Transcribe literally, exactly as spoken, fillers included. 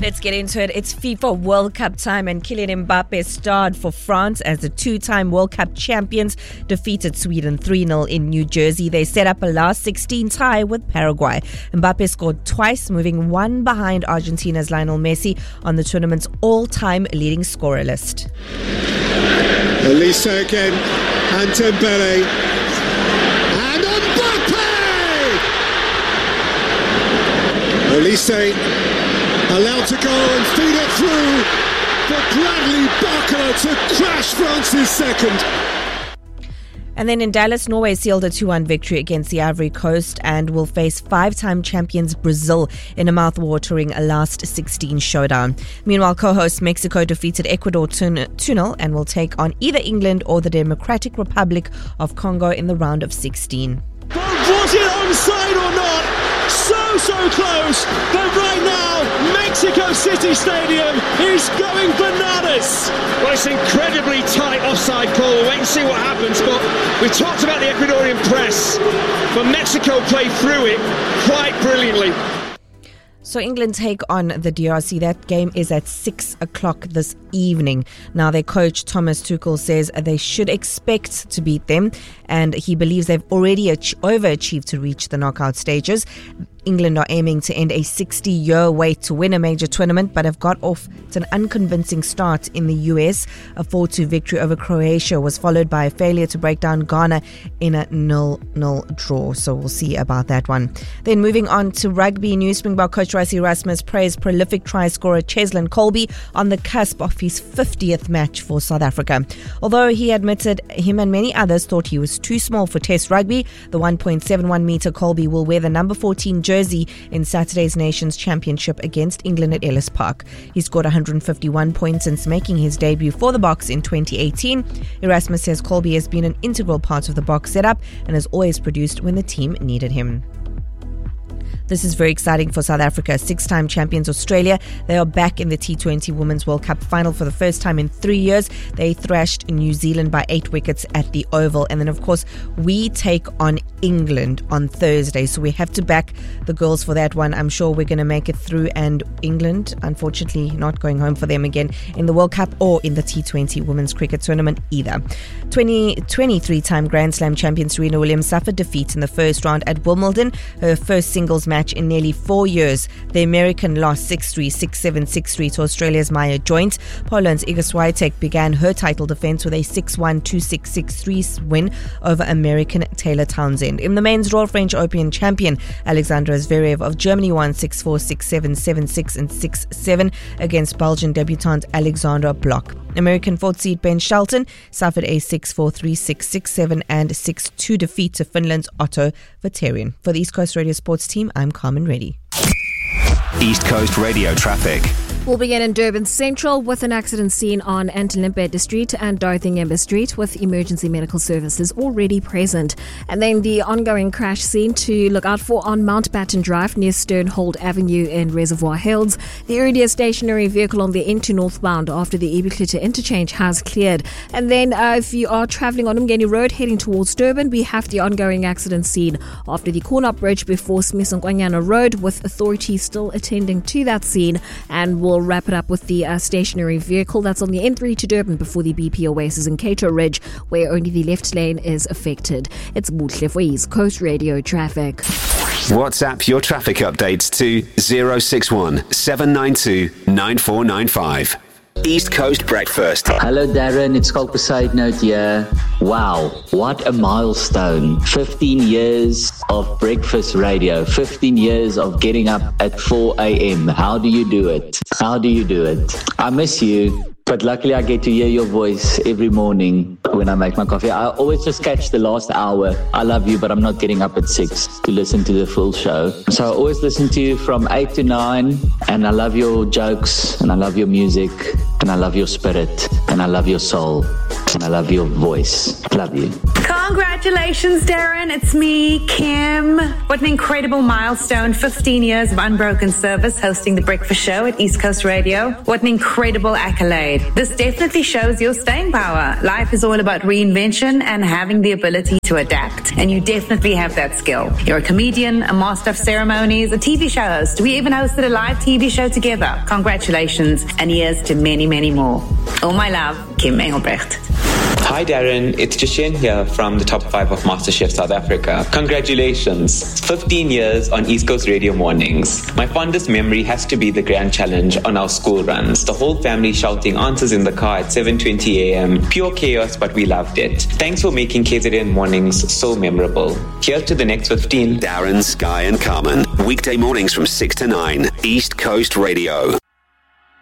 let's get into it. It's FIFA World Cup time, and Kylian Mbappe starred for France as the two-time World Cup champions defeated Sweden three nil in New Jersey. They set up a last sixteen tie with Paraguay. Mbappe scored twice, moving one behind Argentina's Lionel Messi on the tournament's all-time leading scorer list. Olise again, and Dembele, and Mbappe! Olise allowed to go and feed it through for Bradley Barcola to crash France's second. And then in Dallas, Norway sealed a two one victory against the Ivory Coast and will face five-time champions Brazil in a mouth-watering last sixteen showdown. Meanwhile, co-host Mexico defeated Ecuador two nil and will take on either England or the Democratic Republic of Congo in the round of sixteen. But was it onside or not? So, so close that right now Mexico City Stadium is going bananas. Well, it's incredibly tight offside call. We'll wait and see what happens, but we talked about the Ecuadorian press, but Mexico played through it quite brilliantly. So England take on the D R C. That game is at six o'clock this evening. Now, their coach Thomas Tuchel says they should expect to beat them, and he believes they've already ach- overachieved to reach the knockout stages. England are aiming to end a sixty-year wait to win a major tournament, but have got off to an unconvincing start in the U S. A four two victory over Croatia was followed by a failure to break down Ghana in a nil nil draw. So we'll see about that one. Then moving on to rugby news, Springbok coach Rassie Erasmus praised prolific try scorer Cheslin Kolbe on the cusp of his fiftieth match for South Africa. Although he admitted him and many others thought he was too small for Test rugby, the one point seven one metre Kolbe will wear the number fourteen jersey in Saturday's Nations Championship against England at Ellis Park. He scored one hundred fifty-one points since making his debut for the Boks in twenty eighteen. Erasmus says Kolbe has been an integral part of the Boks setup and has always produced when the team needed him. This is very exciting for South Africa. Six-time champions Australia, they are back in the T twenty Women's World Cup final for the first time in three years. They thrashed New Zealand by eight wickets at the Oval. And then, of course, we take on England on Thursday. So we have to back the girls for that one. I'm sure we're going to make it through. And England, unfortunately, not going home for them again in the World Cup or in the T twenty Women's Cricket Tournament either. twenty, twenty-three-time Grand Slam champion Serena Williams suffered defeat in the first round at Wimbledon, her first singles match in nearly four years. The American lost six three, six seven, six three to Australia's Maya Joint. Poland's Iga Swiatek began her title defense with a six one, two six, six three win over American Taylor Townsend. In the men's Royal French Open, champion Alexander Zverev of Germany won six four, six seven, seven six and six seven against Belgian debutant Alexandra Bloch. American fourth seed Ben Shelton suffered a six four, three six, six seven and six two defeat to Finland's Otto Vaterian. For the East Coast Radio Sports team, I'm Carmen Reddy. East Coast Radio traffic. We'll begin in Durban Central with an accident scene on Antelope Street and Dorothy Ngembe Street with emergency medical services already present. And then the ongoing crash scene to look out for on Mountbatten Drive near Sternhold Avenue in Reservoir Hills. The earlier stationary vehicle on the N two northbound after the Ebuclita interchange has cleared. And then uh, if you are travelling on Umgeni Road heading towards Durban, we have the ongoing accident scene after the Cornup Bridge before Smith-Nkwanyana Road, with authorities still attending to that scene. And we'll wrap it up with the uh, stationary vehicle that's on the N three to Durban before the B P Oasis in Cato Ridge, where only the left lane is affected. It's Butle for East Coast Radio traffic. WhatsApp your traffic updates to zero six one, seven nine two, nine four nine five. East Coast Breakfast. Hello Darren, it's Kalk Beside Note here. Wow, what a milestone. fifteen years of breakfast radio. fifteen years of getting up at four a.m. How do you do it? How do you do it? I miss you. But luckily I get to hear your voice every morning when I make my coffee. I always just catch the last hour. I love you, but I'm not getting up at six to listen to the full show. So I always listen to you from eight to nine, and I love your jokes, and I love your music, and I love your spirit, and I love your soul, and I love your voice. Love you. Come Congratulations, Darren. It's me, Kim. What an incredible milestone. fifteen years of unbroken service hosting the Breakfast Show at East Coast Radio. What an incredible accolade. This definitely shows your staying power. Life is all about reinvention and having the ability to adapt. And you definitely have that skill. You're a comedian, a master of ceremonies, a T V show host. We even hosted a live T V show together. Congratulations. And here's to many, many more. All my love, Kim Engelbrecht. Hi Darren, it's Jashin here from the top five of MasterChef South Africa. Congratulations, fifteen years on East Coast Radio Mornings. My fondest memory has to be the grand challenge on our school runs. The whole family shouting answers in the car at seven twenty a.m. Pure chaos, but we loved it. Thanks for making K Z N mornings so memorable. Here's to the next fifteen. Darren, Sky and Carmen. Weekday mornings from six to nine. East Coast Radio.